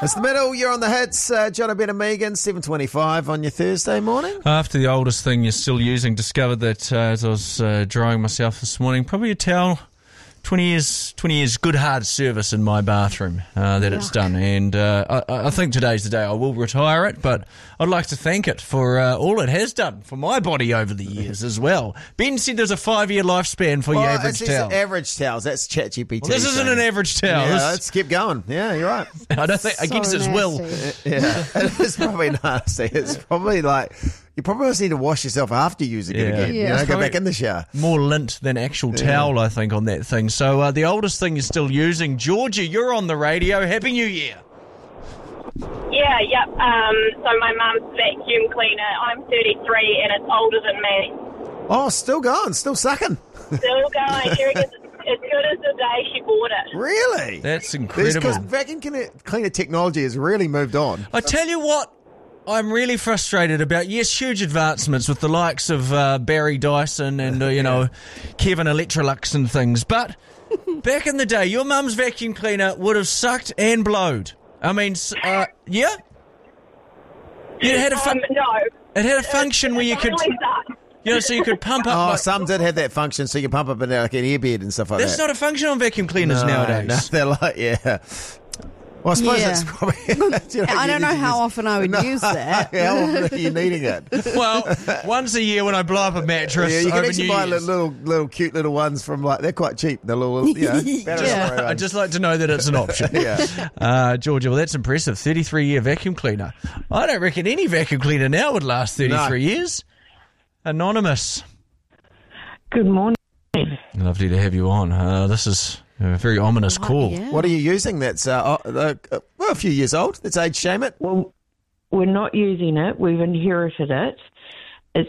It's the middle. You're on the hits. John Ben and Megan, 7:25 on your Thursday morning. After the oldest thing you're still using, discovered that as I was drying myself this morning, probably a towel. 20 years good hard service in my bathroom that it's done, and I think today's the day I will retire it, but I'd like to thank it for all it has done for my body over the years as well. Ben said there's a 5-year lifespan for your average towel. Average towels, that's ChatGPT. Well, this isn't an average towel. Yeah, let's keep going. Yeah, you're right. I don't think, against its will. Yeah, it's probably nasty. It's probably like... You probably must need to wash yourself after using it again. Yeah. Go back in the shower. More lint than actual towel, I think, on that thing. So the oldest thing you're still using, Georgia, you're on the radio. Happy New Year. Yeah, yep. So my mum's vacuum cleaner. I'm 33 and it's older than me. Oh, still going, still sucking. Still going. She reckons it's as good as the day she bought it. Really? That's incredible. Because vacuum cleaner technology has really moved on. I tell you what I'm really frustrated about. Yes, huge advancements with the likes of Barry Dyson and, Kevin Electrolux and things. But back in the day, your mum's vacuum cleaner would have sucked and blowed. I mean, yeah? It had No. It had a function where you could... so you could pump up... Oh, some did have that function, so you can pump up in like an airbed and stuff like That's that. not a function on vacuum cleaners nowadays. No, they're like, yeah. Well, I suppose it's probably... I don't know how often I would use that. How often are you needing it? Well, once a year when I blow up a mattress. Yeah, you can over actually New buy Year's. little cute little ones from they're quite cheap. The little, battery spray I'd just like to know that it's an option. Yeah. Georgia, well, that's impressive. 33-year vacuum cleaner. I don't reckon any vacuum cleaner now would last 33 years. Anonymous. Good morning. Lovely to have you on. This is a very ominous call. Yeah. What are you using that's a few years old? That's age shame it? Well, we're not using it. We've inherited it.